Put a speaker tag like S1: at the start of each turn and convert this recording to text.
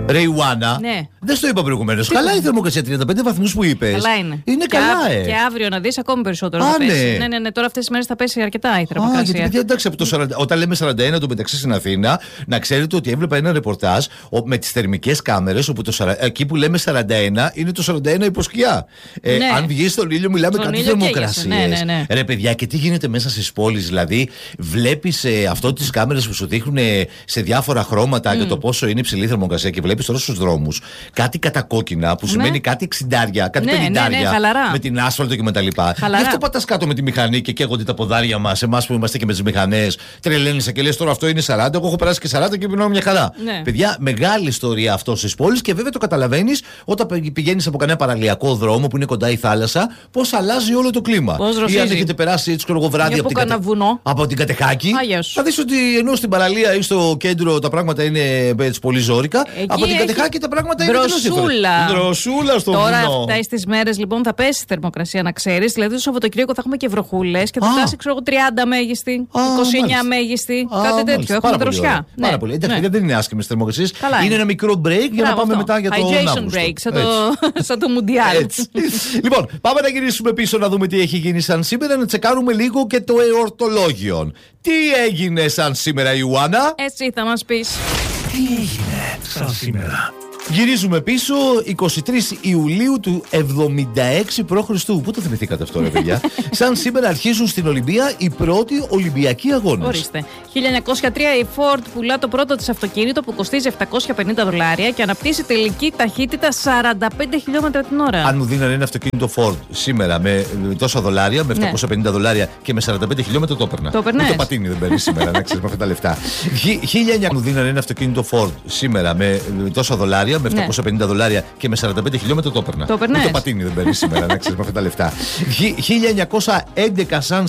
S1: Ρε Ιουάννα.
S2: Ναι.
S1: Δεν στο είπα προηγουμένως. Καλά η θερμοκρασία, 35 βαθμούς που είπες.
S2: Καλά είναι.
S1: Είναι καλά,
S2: Και αύριο να δεις ακόμη περισσότερο.
S1: Α,
S2: θα πέσει.
S1: ναι.
S2: Ναι. Τώρα αυτές τις μέρες θα πέσει αρκετά η θερμοκρασία.
S1: Γιατί παιδιά, εντάξει, από το 40, όταν λέμε 41 το μεταξύ στην Αθήνα, να ξέρετε ότι έβλεπα ένα ρεπορτάζ με τις θερμικές κάμερες, όπου εκεί που λέμε 41 είναι το 41 υποσκιά.
S2: Ναι.
S1: Αν βγει στον ήλιο, μιλάμε κάτι θερμοκρασίες.
S2: Ναι.
S1: Ρε παιδιά, και τι γίνεται μέσα στις πόλεις, δηλαδή, βλέπεις αυτό τις κάμερες που σου δείχνουν σε διάφορα χρώματα για το πόσο είναι υψηλή θερμοκρασία και βλέπεις τώρα στους δρόμους κάτι κατακόκκινα που σημαίνει κάτι 60, κάτι 50 με την άσφαλτο και με τα λοιπά. Γι' αυτό πατάς κάτω με τη μηχανή και καίγονται τα ποδάρια μας, εμάς που είμαστε και με τις μηχανές. Τρελαίνεσαι και λες τώρα αυτό είναι 40, εγώ έχω περάσει και 40 και πεινάω μια χαρά.
S2: Ναι.
S1: Παιδιά, μεγάλη ιστορία αυτό στις πόλεις και βέβαια το καταλαβαίνεις όταν πηγαίνεις από κανένα παραλιακό δρόμο που είναι κοντά η θάλασσα, πώς αλλάζει όλο το κλίμα.
S2: Ή
S1: αν έχετε περάσει έτσι βράδυ από την Κατεχάκη, θα δεις ότι ενώ στην παραλία ή στο κέντρο τα πράγματα είναι έτσι πολύ ζόρικα, από την Κατεχάκη τα πράγματα είναι δροσούλα στο
S2: τώρα
S1: βουνό.
S2: Τώρα αυτές τις μέρες λοιπόν θα πέσει η θερμοκρασία, να ξέρεις. Δηλαδή το Σαββατοκύριακο θα έχουμε και βροχούλες και θα φτάσει 30 μέγιστη, 29 μέγιστη, κάτι τέτοιο. Έχουμε δροσιά.
S1: Πάρα πολύ. Εντάξει, δεν είναι άσχημες θερμοκρασίες. Είναι ένα μικρό break για να πάμε μετά για το
S2: hydration break, σαν το Μουντιάλ.
S1: Λοιπόν, πάμε να γυρίσουμε πίσω να δούμε τι έχει γίνει σαν σήμερα, να τσεκάρουμε λίγο και το εορτολόγιο. Τι έγινε σαν σήμερα, Ιουάννα?
S2: Εσύ θα μας πεις.
S3: Τι έγινε σαν σήμερα?
S1: Γυρίζουμε πίσω 23 Ιουλίου του 76 π.Χ. Πού το θυμηθήκατε αυτό, ρε παιδιά? Σαν σήμερα αρχίζουν στην Ολυμπία οι πρώτοι Ολυμπιακοί αγώνες.
S2: Ορίστε. 1903 η Ford πουλά το πρώτο της αυτοκίνητο που κοστίζει $750 και αναπτύσσει τελική ταχύτητα 45 χιλιόμετρα την ώρα.
S1: Αν μου δίνανε ένα αυτοκίνητο Ford σήμερα με τόσα δολάρια, με $750 και με 45 χιλιόμετρα, το έπαιρνα.
S2: Το έπαιρνες?
S1: Το πατίνι δεν παίρνει σήμερα, να ξέρεις, με αυτά τα λεφτά. 1900 μου δίνανε ένα αυτοκίνητο Ford σήμερα με τόσα δολάρια, με $750 και με 45 χιλιόμετρα, το έπαιρνα.
S2: Το έπαιρνες?
S1: Το πατίνι δεν παίρνει σήμερα, να ξέρεις, με αυτά τα λεφτά. 1911 σαν